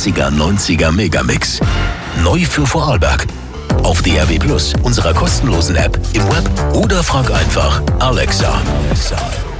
80er, 90er Megamix. Neu für Vorarlberg. Auf DAB+, unserer kostenlosen App, im Web oder frag einfach Alexa.